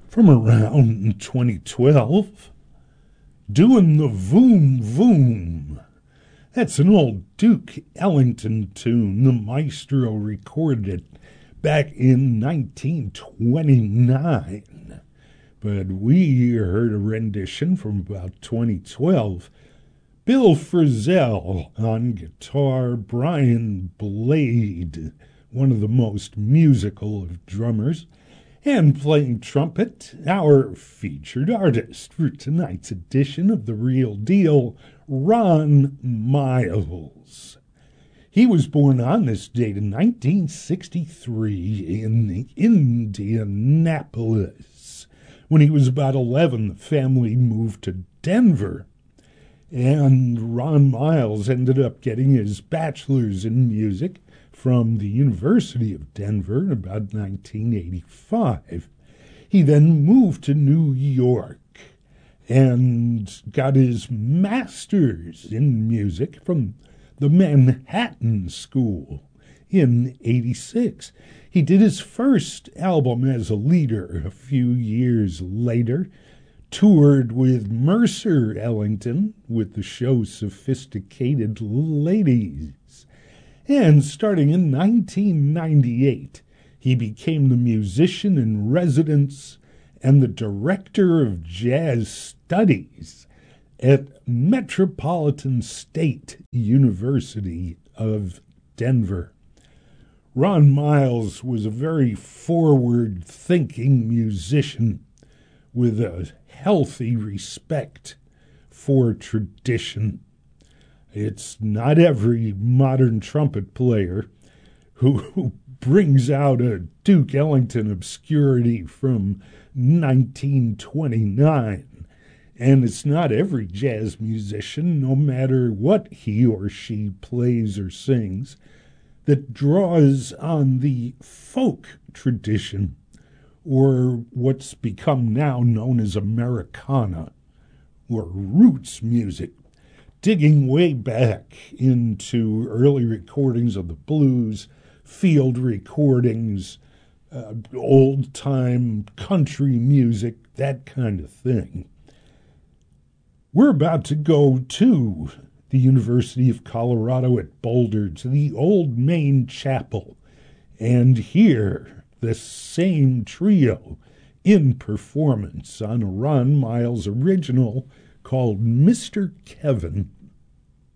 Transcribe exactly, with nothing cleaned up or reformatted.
from around twenty twelve, Doing the Voom Voom. That's an old Duke Ellington tune. The maestro recorded it back in nineteen twenty-nine. But we heard a rendition from about twenty twelve. Bill Frisell on guitar, Brian Blade, one of the most musical of drummers, and playing trumpet, our featured artist for tonight's edition of The Real Deal, Ron Miles. He was born on this date in nineteen sixty-three in Indianapolis. When he was about eleven, the family moved to Denver, and Ron Miles ended up getting his bachelor's in music from the University of Denver in about nineteen eighty-five. He then moved to New York and got his master's in music from the Manhattan School in eighty-six. He did his first album as a leader a few years later, toured with Mercer Ellington with the show Sophisticated Ladies. And starting in nineteen ninety-eight, he became the musician in residence and the director of jazz studies at Metropolitan State University of Denver. Ron Miles was a very forward-thinking musician with a healthy respect for tradition. It's not every modern trumpet player who, who brings out a Duke Ellington obscurity from nineteen twenty-nine. And it's not every jazz musician, no matter what he or she plays or sings, that draws on the folk tradition, or what's become now known as Americana, or roots music, digging way back into early recordings of the blues, field recordings, uh, old-time country music, that kind of thing. We're about to go to the University of Colorado at Boulder, to the Old Main Chapel, and hear the same trio in performance on a Ron Miles original called Mister Kevin.